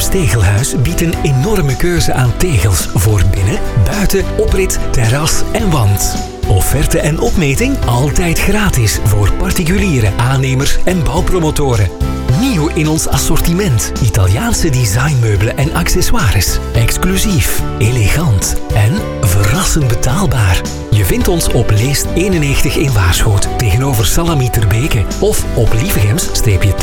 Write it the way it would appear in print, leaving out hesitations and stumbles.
Tegelhuis biedt een enorme keuze aan tegels voor binnen, buiten, oprit, terras en wand. Offerte en opmeting altijd gratis voor particulieren, aannemers en bouwpromotoren. Nieuw in ons assortiment. Italiaanse designmeubelen en accessoires. Exclusief, elegant en verrassend betaalbaar. Je vindt ons op Leest 91 in Waarschoot tegenover Salami Terbeke of op Lievegems-Tegelhuis.